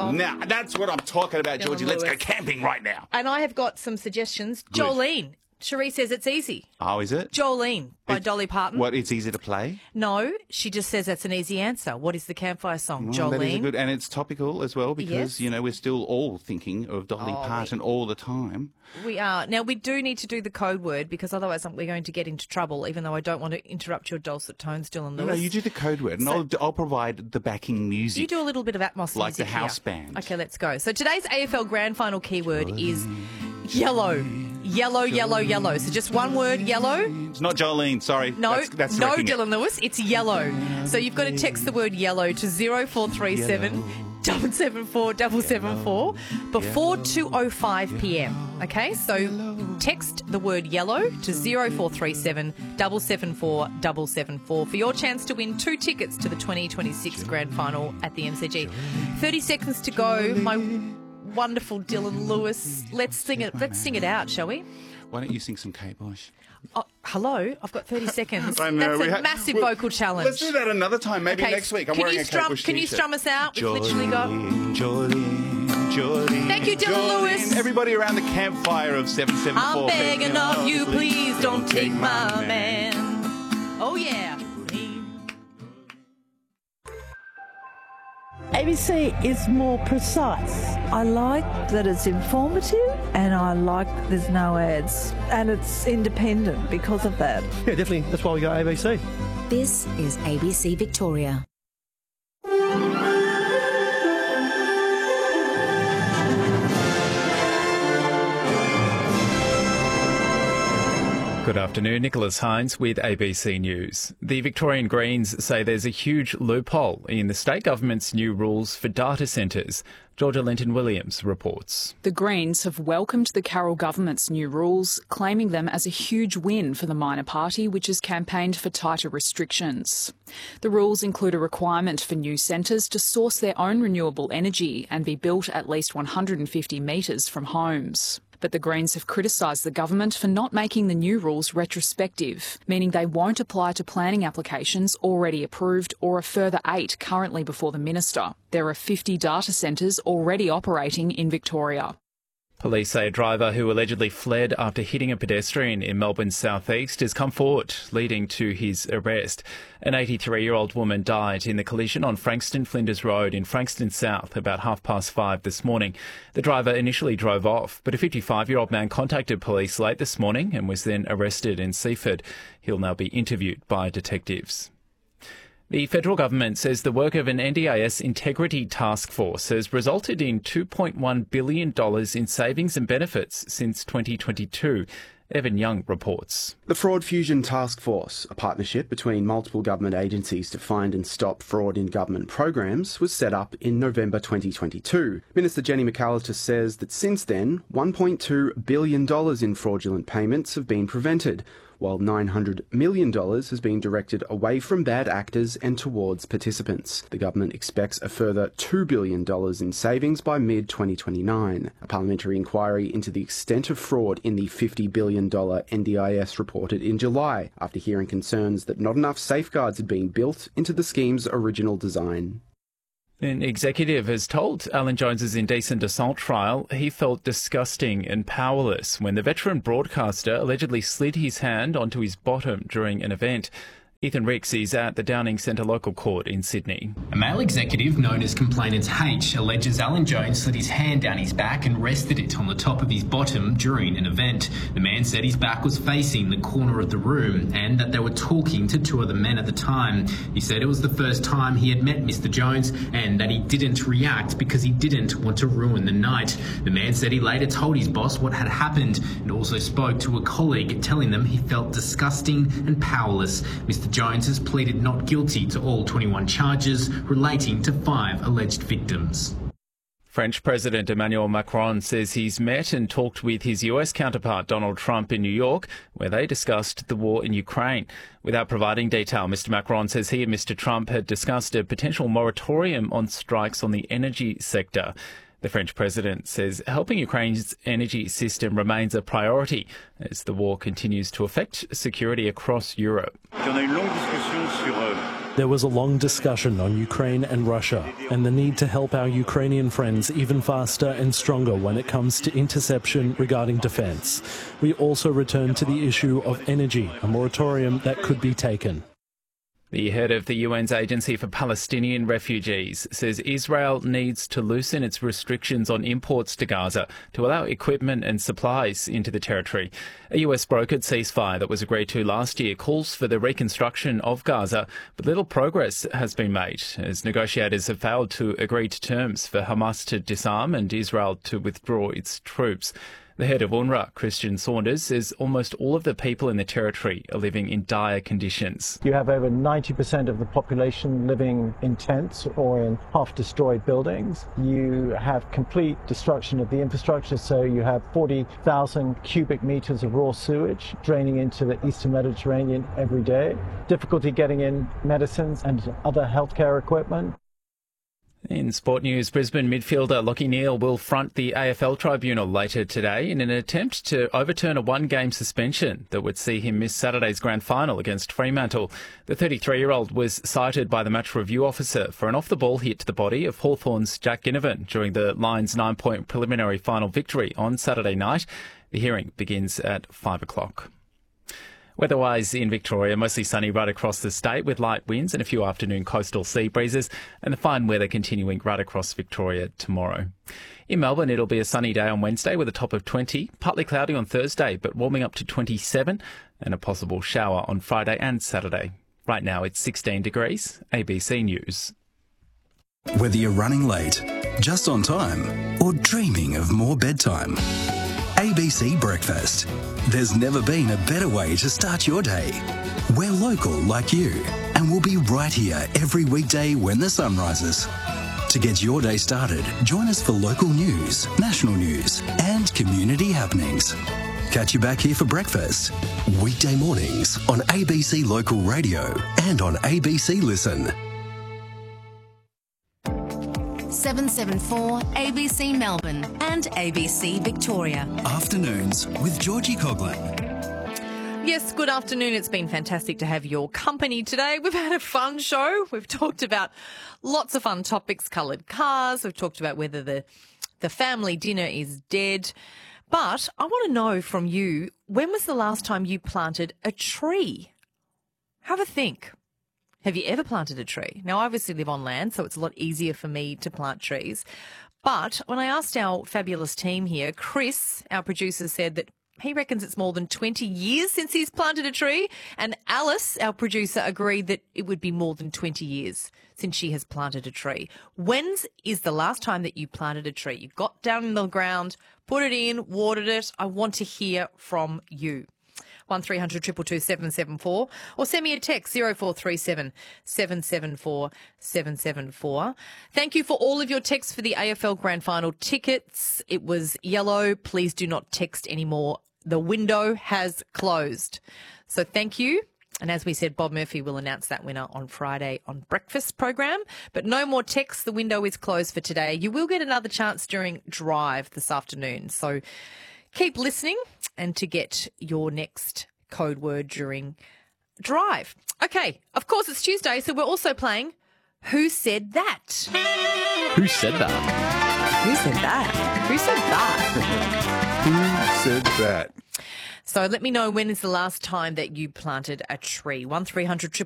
Now, that's what I'm talking about, Georgie. Let's go camping right now. And I have got some suggestions. Jolene. Cherie says it's easy. Oh, is it? Jolene by Dolly Parton. What, it's easy to play? No, she just says that's an easy answer. What is the campfire song, Well, that is a Jolene? good, and it's topical as well because, Yes. you know, we're still all thinking of Dolly Parton all the time. We are. Now, we do need to do the code word because otherwise we're going to get into trouble, even though I don't want to interrupt your dulcet tones, Dylan Lewis. No, you do the code word, and I'll provide the backing music. You do a little bit of Atmos like the music house here. band. Okay, let's go. So today's AFL Grand Final keyword is yellow. Yellow, yellow, yellow. So just one word, yellow. It's not Jolene, sorry. No, that's no, wrecking it. Dylan Lewis. It's yellow. So you've got to text the word yellow to 0437 774 774 before 2:05 p.m. Okay, so text the word yellow to 0437 774 774 for your chance to win 2 tickets to the 2026 Grand Final at the MCG. 30 seconds to go. My wonderful Dylan Lewis. Let's sing it out, shall we? Why don't you sing some Kate Bush? Oh, hello, I've got 30 seconds. I know, That's a massive vocal challenge. Let's do that another time, maybe Okay, next week. I'm wearing a Kate Bush Can you t-shirt. strum us out? We've literally got... Jolene. Thank you, Dylan Lewis. Everybody around the campfire of 774. I'm begging of you, please don't take my man. Oh, yeah. ABC is more precise. I like that it's informative and I like there's no ads. And it's independent because of that. Yeah, definitely. That's why we got ABC. This is ABC Victoria. Good afternoon, Nicholas Hines with ABC News. The Victorian Greens say there's a huge loophole in the state government's new rules for data centres. Georgia Linton-Williams reports. The Greens have welcomed the Carroll government's new rules, claiming them as a huge win for the minor party, which has campaigned for tighter restrictions. The rules include a requirement for new centres to source their own renewable energy and be built at least 150 metres from homes. But the Greens have criticised the government for not making the new rules retrospective, meaning they won't apply to planning applications already approved or a further 8 currently before the minister. There are 50 data centres already operating in Victoria. Police say a driver who allegedly fled after hitting a pedestrian in Melbourne's southeast has come forward, leading to his arrest. An 83-year-old woman died in the collision on Frankston Flinders Road in Frankston South about 5:30 this morning. The driver initially drove off, but a 55-year-old man contacted police late this morning and was then arrested in Seaford. He'll now be interviewed by detectives. The federal government says the work of an NDIS integrity task force has resulted in $2.1 billion in savings and benefits since 2022. Evan Young reports. The Fraud Fusion Task Force, a partnership between multiple government agencies to find and stop fraud in government programs, was set up in November 2022. Minister Jenny McAllister says that since then, $1.2 billion in fraudulent payments have been prevented, while $900 million has been directed away from bad actors and towards participants. The government expects a further $2 billion in savings by mid-2029. A parliamentary inquiry into the extent of fraud in the $50 billion NDIS reported in July, after hearing concerns that not enough safeguards had been built into the scheme's original design. An executive has told Alan Jones's indecent assault trial he felt disgusting and powerless when the veteran broadcaster allegedly slid his hand onto his bottom during an event. Ethan Ricks is at the Downing Centre Local Court in Sydney. A male executive known as Complainant H alleges Alan Jones slid his hand down his back and rested it on the top of his bottom during an event. The man said his back was facing the corner of the room and that they were talking to 2 other men at the time. He said it was the first time he had met Mr. Jones and that he didn't react because he didn't want to ruin the night. The man said he later told his boss what had happened and also spoke to a colleague telling them he felt disgusting and powerless. Mr. Jones has pleaded not guilty to all 21 charges relating to 5 alleged victims. French President Emmanuel Macron says he's met and talked with his US counterpart Donald Trump in New York, where they discussed the war in Ukraine. Without providing detail, Mr. Macron says he and Mr. Trump had discussed a potential moratorium on strikes on the energy sector. The French president says helping Ukraine's energy system remains a priority as the war continues to affect security across Europe. On a eu une longue discussion sur There was a long discussion on Ukraine and Russia and the need to help our Ukrainian friends even faster and stronger when it comes to interception regarding defence. We also returned to the issue of energy, a moratorium that could be taken. The head of the UN's Agency for Palestinian Refugees says Israel needs to loosen its restrictions on imports to Gaza to allow equipment and supplies into the territory. A US brokered ceasefire that was agreed to last year calls for the reconstruction of Gaza, but little progress has been made as negotiators have failed to agree to terms for Hamas to disarm and Israel to withdraw its troops. The head of UNRWA, Christian Saunders, says almost all of the people in the territory are living in dire conditions. You have over 90% of the population living in tents or in half-destroyed buildings. You have complete destruction of the infrastructure, so you have 40,000 cubic metres of raw sewage draining into the eastern Mediterranean every day. Difficulty getting in medicines and other healthcare equipment. In sport news, Brisbane midfielder Lachie Neale will front the AFL tribunal later today in an attempt to overturn a one-game suspension that would see him miss Saturday's grand final against Fremantle. The 33-year-old was cited by the match review officer for an off-the-ball hit to the body of Hawthorn's Jack Ginnivan during the Lions' 9-point preliminary final victory on Saturday night. The hearing begins at 5 o'clock. Weather-wise in Victoria, mostly sunny right across the state with light winds and a few afternoon coastal sea breezes, and the fine weather continuing right across Victoria tomorrow. In Melbourne, it'll be a sunny day on Wednesday with a top of 20, partly cloudy on Thursday, but warming up to 27, and a possible shower on Friday and Saturday. Right now it's 16 degrees. ABC News. Whether you're running late, just on time, or dreaming of more bedtime, ABC Breakfast. There's never been a better way to start your day. We're local like you, and we'll be right here every weekday when the sun rises. To get your day started, join us for local news, national news, and community happenings. Catch you back here for breakfast, weekday mornings on ABC Local Radio and on ABC Listen. 774 ABC Melbourne and ABC Victoria. Afternoons with Georgie Coughlin. Yes, good afternoon. It's been fantastic to have your company today. We've had a fun show. We've talked about lots of fun topics, coloured cars. We've talked about whether the family dinner is dead. But I want to know from you, when was the last time you planted a tree? Have a think. Have you ever planted a tree? Now, I obviously live on land, so it's a lot easier for me to plant trees. But when I asked our fabulous team here, Chris, our producer, said that he reckons it's more than 20 years since he's planted a tree. And Alice, our producer, agreed that it would be more than 20 years since she has planted a tree. When is the last time that you planted a tree? You got down in the ground, put it in, watered it. I want to hear from you. 1300 222 774 or send me a text 0437 774 774. Thank you for all of your texts for the AFL Grand Final tickets. It was yellow. Please do not text anymore. The window has closed. So thank you. And as we said, Bob Murphy will announce that winner on Friday on Breakfast program. But no more texts. The window is closed for today. You will get another chance during Drive this afternoon. So keep listening and to get your next code word during Drive. Okay, of course it's Tuesday, so we're also playing Who Said That? Who said that? Who said that? Who said that? Who said that? So let me know, when is the last time that you planted a tree? 1300